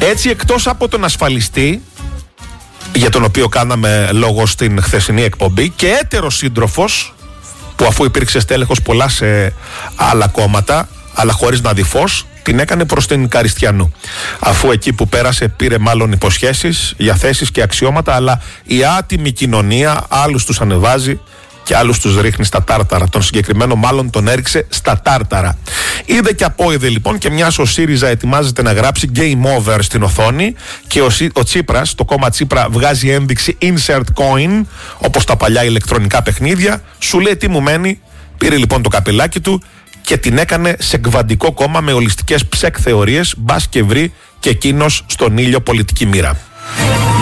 Έτσι, εκτός από τον ασφαλιστή, για τον οποίο κάναμε λόγο στην χθεσινή εκπομπή, και έτερος σύντροφος, που αφού υπήρξε στέλεχος πολλά σε άλλα κόμματα, αλλά χωρίς να δει φως, την έκανε προς την Καριστιανού. Αφού εκεί που πέρασε πήρε μάλλον υποσχέσεις για θέσεις και αξιώματα, αλλά η άτιμη κοινωνία άλλους τους ανεβάζει και άλλους τους ρίχνει στα τάρταρα. Τον συγκεκριμένο μάλλον τον έριξε στα τάρταρα. Είδε και απόειδε λοιπόν, και μιας ο ΣΥΡΙΖΑ ετοιμάζεται να γράψει game over στην οθόνη και ο Τσίπρας, το κόμμα Τσίπρα, βγάζει ένδειξη insert coin, όπως τα παλιά ηλεκτρονικά παιχνίδια. Σου λέει τι μου μένει. Πήρε λοιπόν το καπελάκι του και την έκανε σε κβαντικό κόμμα με ολιστικές ψεκ θεωρίες, μπας και βρει και εκείνος στον ήλιο πολιτική μοίρα.